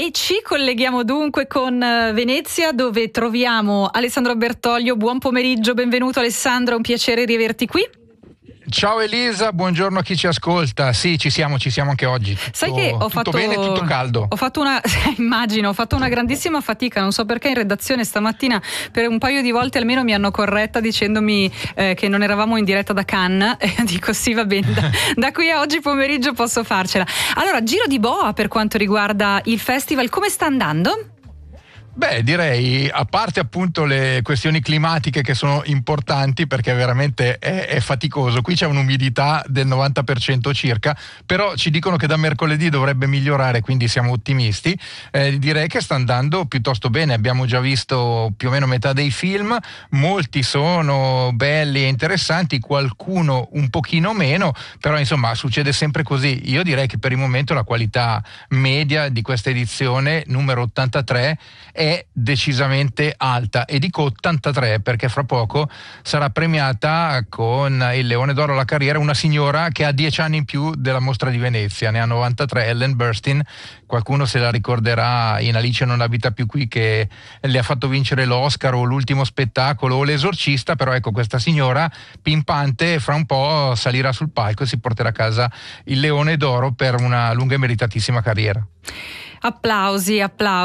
E ci colleghiamo dunque con Venezia, dove troviamo Alessandro Bertoglio. Buon pomeriggio, benvenuto Alessandro, è un piacere riaverti qui. Ciao Elisa, buongiorno a chi ci ascolta. Sì, ci siamo anche oggi. Sai che ho fatto bene, tutto caldo. Ho fatto ho fatto una grandissima fatica, non so perché in redazione stamattina per un paio di volte almeno mi hanno corretta dicendomi che non eravamo in diretta da Cannes e dico sì, va bene, da qui a oggi pomeriggio posso farcela. Allora, giro di boa per quanto riguarda il festival, come sta andando? Beh, direi, a parte appunto le questioni climatiche che sono importanti, perché veramente è faticoso, qui c'è un'umidità del 90% circa, però ci dicono che da mercoledì dovrebbe migliorare, quindi siamo ottimisti. Direi che sta andando piuttosto bene, abbiamo già visto più o meno metà dei film, molti sono belli e interessanti, qualcuno un pochino meno, però insomma succede sempre così. Io direi che per il momento la qualità media di questa edizione, numero 83, è decisamente alta, e dico 83 perché fra poco sarà premiata con il Leone d'Oro alla carriera una signora che ha 10 anni in più della Mostra di Venezia, ne ha 93, Ellen Burstyn. Qualcuno se la ricorderà in Alice non abita più qui, che le ha fatto vincere l'Oscar o L'ultimo spettacolo o L'Esorcista, però ecco, questa signora pimpante fra un po' salirà sul palco e si porterà a casa il Leone d'Oro per una lunga e meritatissima carriera. Applausi.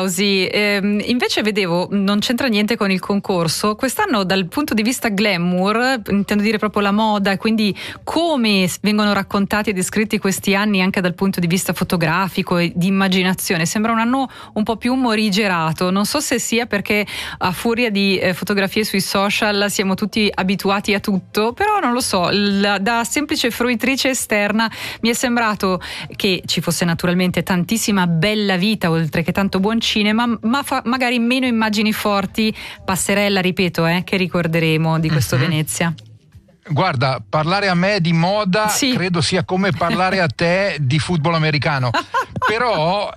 Invece vedevo, non c'entra niente con il concorso, quest'anno dal punto di vista glamour, intendo dire proprio la moda, e quindi come vengono raccontati e descritti questi anni anche dal punto di vista fotografico e di immaginazione, sembra un anno un po' più morigerato. Non so se sia perché a furia di fotografie sui social siamo tutti abituati a tutto, però non lo so, da semplice fruitrice esterna mi è sembrato che ci fosse naturalmente tantissima bella vita, oltre che tanto buon cinema, ma magari meno immagini forti, passerella, ripeto, che ricorderemo di questo Venezia. Guarda, parlare a me di moda sì, credo sia come parlare a te di football americano. Però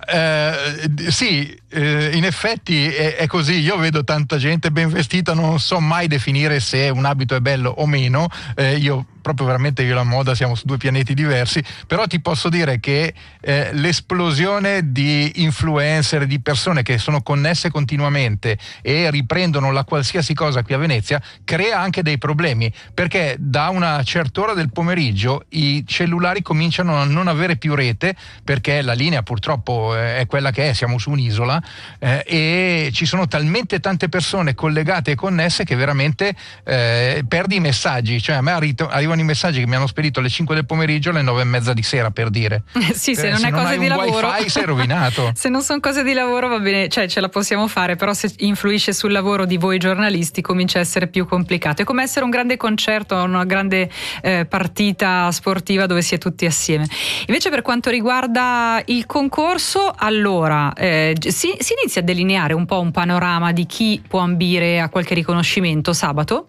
sì, in effetti è così. Io vedo tanta gente ben vestita, non so mai definire se un abito è bello o meno. Io e la moda siamo su due pianeti diversi, però ti posso dire che l'esplosione di influencer, di persone che sono connesse continuamente e riprendono la qualsiasi cosa qui a Venezia, crea anche dei problemi, perché da una certa ora del pomeriggio i cellulari cominciano a non avere più rete, perché la linea purtroppo è quella che è, siamo su un'isola, e ci sono talmente tante persone collegate e connesse che veramente perdi i messaggi. Cioè a me arrivano i messaggi che mi hanno spedito alle 5 del pomeriggio alle 9:30 di sera, per dire. Sì, se non è cosa di lavoro, wifi sei rovinato. Se non sono cose di lavoro va bene, cioè ce la possiamo fare, però se influisce sul lavoro di voi giornalisti comincia a essere più complicato. È come essere un grande concerto, una grande partita sportiva dove si è tutti assieme. Invece per quanto riguarda il concorso, allora si inizia a delineare un po' un panorama di chi può ambire a qualche riconoscimento sabato?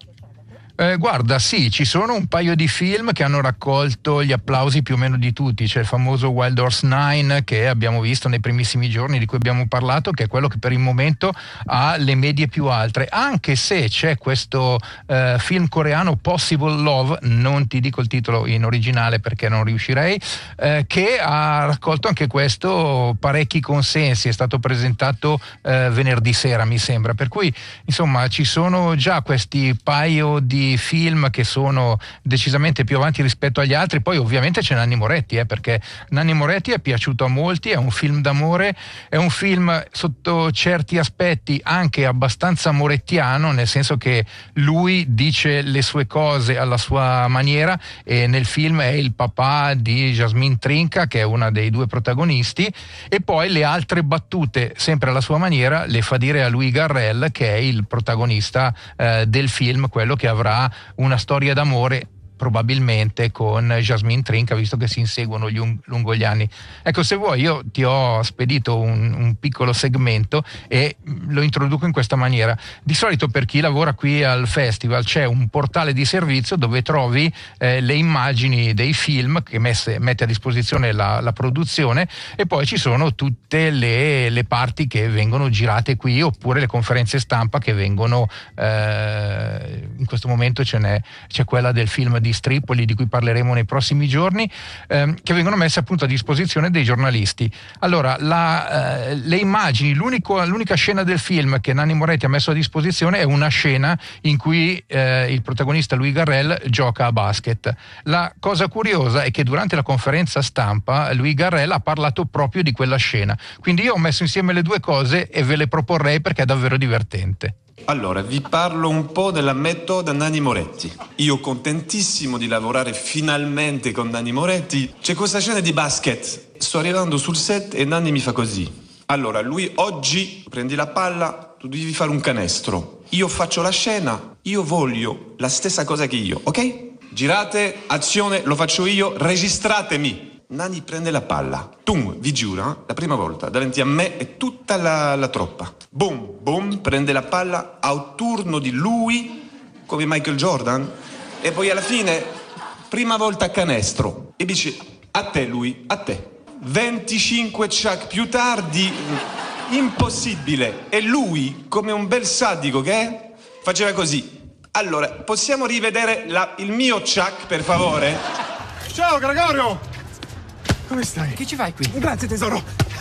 Guarda, sì, ci sono un paio di film che hanno raccolto gli applausi più o meno di tutti. C'è il famoso Wild Horse 9 che abbiamo visto nei primissimi giorni, di cui abbiamo parlato, che è quello che per il momento ha le medie più alte, anche se c'è questo film coreano Possible Love, non ti dico il titolo in originale perché non riuscirei, che ha raccolto anche questo parecchi consensi. È stato presentato venerdì sera, mi sembra, per cui insomma ci sono già questi paio di film che sono decisamente più avanti rispetto agli altri. Poi ovviamente c'è Nanni Moretti, perché Nanni Moretti è piaciuto a molti, è un film d'amore, è un film sotto certi aspetti anche abbastanza morettiano, nel senso che lui dice le sue cose alla sua maniera, e nel film è il papà di Jasmine Trinca, che è una dei due protagonisti, e poi le altre battute sempre alla sua maniera le fa dire a Louis Garrel, che è il protagonista del film, quello che avrà una storia d'amore probabilmente con Jasmine Trinca, visto che si inseguono lungo gli anni. Ecco, se vuoi io ti ho spedito un piccolo segmento e lo introduco in questa maniera. Di solito per chi lavora qui al festival c'è un portale di servizio dove trovi le immagini dei film che mette a disposizione la produzione, e poi ci sono tutte le parti che vengono girate qui, oppure le conferenze stampa che vengono in questo momento c'è quella del film di Tripoli, di cui parleremo nei prossimi giorni, che vengono messe appunto a disposizione dei giornalisti. Allora, le immagini, l'unica scena del film che Nanni Moretti ha messo a disposizione è una scena in cui il protagonista Louis Garrel gioca a basket. La cosa curiosa è che durante la conferenza stampa Louis Garrel ha parlato proprio di quella scena, quindi io ho messo insieme le due cose e ve le proporrei perché è davvero divertente. Allora, vi parlo un po' della metoda Nanni Moretti. Io contentissimo di lavorare finalmente con Nanni Moretti. C'è questa scena di basket. Sto arrivando sul set e Nanni mi fa così. Allora, lui oggi prendi la palla, tu devi fare un canestro. Io faccio la scena, io voglio la stessa cosa che io, ok? Girate, azione, lo faccio io, registratemi. Nanni prende la palla, tum, vi giuro, la prima volta, davanti a me e tutta la troppa. Boom, boom, prende la palla, a turno di lui, come Michael Jordan, e poi alla fine, prima volta canestro, e dice, a te lui, a te. 25 chuck più tardi, impossibile, e lui, come un bel sadico che è, faceva così. Allora, possiamo rivedere il mio chuck, per favore? Ciao, Gregorio! Come stai? Che ci fai qui? Grazie, tesoro.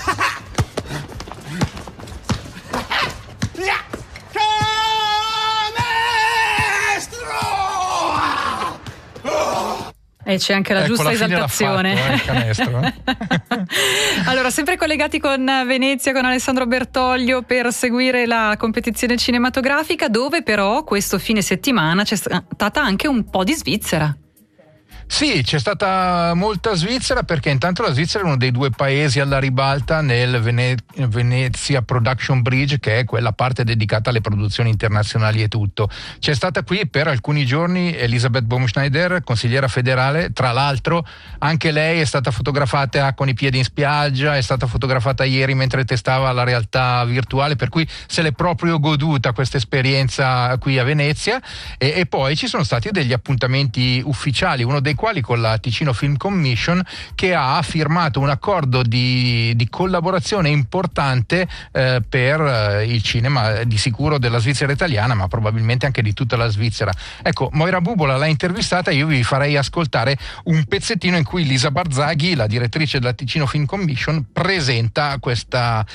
E c'è anche la giusta esaltazione. Il canestro, Allora, sempre collegati con Venezia, con Alessandro Bertoglio per seguire la competizione cinematografica, dove però questo fine settimana c'è stata anche un po' di Svizzera. Sì, c'è stata molta Svizzera, perché intanto la Svizzera è uno dei due paesi alla ribalta nel Venezia Production Bridge, che è quella parte dedicata alle produzioni internazionali e tutto. C'è stata qui per alcuni giorni Elisabeth Baumschneider, consigliera federale, tra l'altro anche lei è stata fotografata con i piedi in spiaggia, è stata fotografata ieri mentre testava la realtà virtuale, per cui se l'è proprio goduta questa esperienza qui a Venezia. E poi ci sono stati degli appuntamenti ufficiali, uno dei quali con la Ticino Film Commission, che ha firmato un accordo di collaborazione importante per il cinema, di sicuro della Svizzera italiana, ma probabilmente anche di tutta la Svizzera. Ecco, Moira Bubola l'ha intervistata, io vi farei ascoltare un pezzettino in cui Lisa Barzaghi, la direttrice della Ticino Film Commission, presenta questa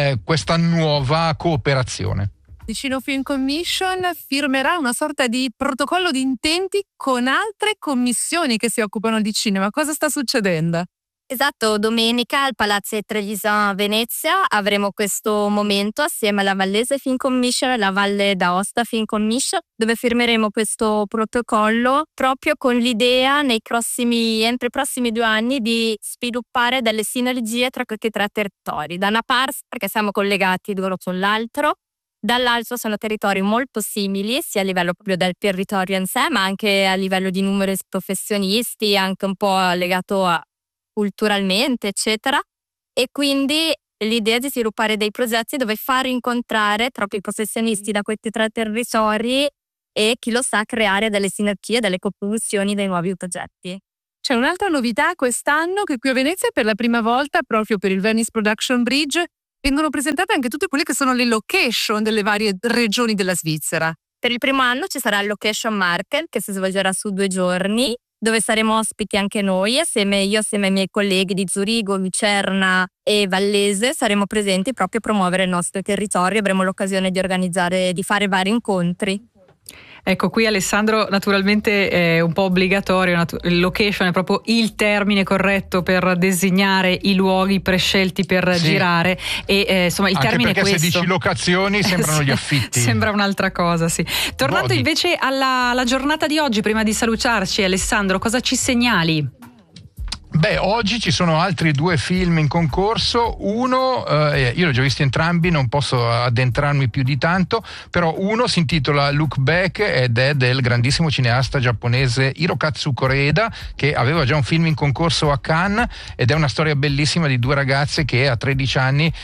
nuova cooperazione. Ticino Film Commission firmerà una sorta di protocollo di intenti con altre commissioni che si occupano di cinema. Cosa sta succedendo? Esatto, domenica al Palazzo Trevisan a Venezia avremo questo momento assieme alla Vallese Film Commission e alla Valle d'Aosta Film Commission, dove firmeremo questo protocollo proprio con l'idea entro i prossimi 2 anni di sviluppare delle sinergie tra questi 3 territori. Da una parte perché siamo collegati l'uno con l'altro, dall'altro sono territori molto simili sia a livello proprio del territorio in sé, ma anche a livello di numero di professionisti, anche un po' legato a culturalmente, eccetera. E quindi l'idea di sviluppare dei progetti dove far incontrare proprio i professionisti da questi 3 territori e, chi lo sa, creare delle sinergie, delle coproduzioni dei nuovi progetti. C'è un'altra novità quest'anno, che qui a Venezia per la prima volta, proprio per il Venice Production Bridge, vengono presentate anche tutte quelle che sono le location delle varie regioni della Svizzera. Per il primo anno ci sarà il Location Market, che si svolgerà su 2 giorni, dove saremo ospiti anche noi, assieme ai miei colleghi di Zurigo, Lucerna e Vallese, saremo presenti proprio a promuovere il nostro territorio. Avremo l'occasione di fare vari incontri. Ecco, qui Alessandro naturalmente è un po' obbligatorio, il location è proprio il termine corretto per designare i luoghi prescelti per girare e insomma il anche termine è questo. Perché se dici locazioni sembrano gli affitti. Sembra un'altra cosa, sì. Tornando invece alla giornata di oggi, prima di salutarci, Alessandro, cosa ci segnali? Beh, oggi ci sono altri 2 film in concorso. Uno, io l'ho già visto entrambi, non posso addentrarmi più di tanto, però uno si intitola Look Back ed è del grandissimo cineasta giapponese Hirokazu Koreeda, che aveva già un film in concorso a Cannes, ed è una storia bellissima di 2 ragazze che a 13 anni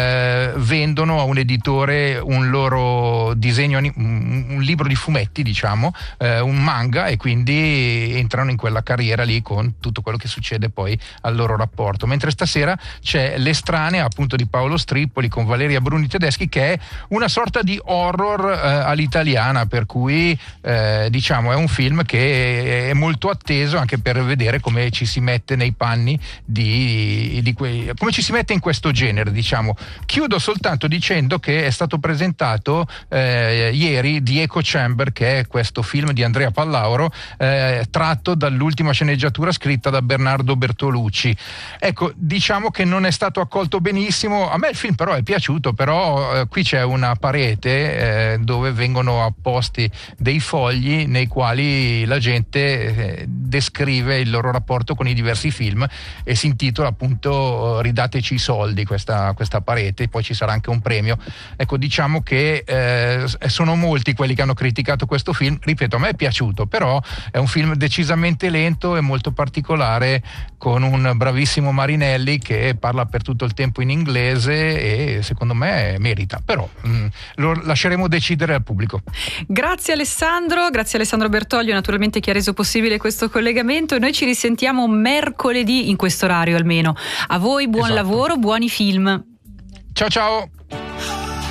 vendono a un editore un loro disegno, un libro di fumetti, diciamo, un manga, e quindi entrano in quella carriera lì con tutto quello che succede procede poi al loro rapporto. Mentre stasera c'è L'estranea, appunto, di Paolo Strippoli con Valeria Bruni Tedeschi, che è una sorta di horror all'italiana, per cui diciamo è un film che è molto atteso anche per vedere come ci si mette nei panni come ci si mette in questo genere, diciamo. Chiudo soltanto dicendo che è stato presentato ieri The Echo Chamber, che è questo film di Andrea Pallauro tratto dall'ultima sceneggiatura scritta da Bernardo Bertolucci. Ecco, diciamo che non è stato accolto benissimo. A me il film però è piaciuto, però qui c'è una parete dove vengono apposti dei fogli nei quali la gente descrive il loro rapporto con i diversi film, e si intitola appunto Ridateci i soldi questa parete. Poi ci sarà anche un premio. Ecco, diciamo che sono molti quelli che hanno criticato questo film. Ripeto, a me è piaciuto, però è un film decisamente lento e molto particolare, con un bravissimo Marinelli che parla per tutto il tempo in inglese e secondo me merita, però lo lasceremo decidere al pubblico. Grazie Alessandro Bertoglio naturalmente, che ha reso possibile questo collegamento, e noi ci risentiamo mercoledì in questo orario almeno. A voi buon lavoro, buoni film. Ciao ciao.